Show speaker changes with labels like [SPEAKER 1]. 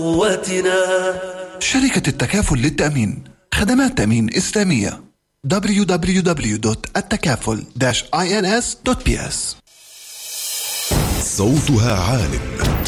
[SPEAKER 1] قوتنا.
[SPEAKER 2] شركة التكافل للتأمين، خدمات تأمين إسلامية. www.التكافل-ins.ps.
[SPEAKER 3] صوتها عالٍ،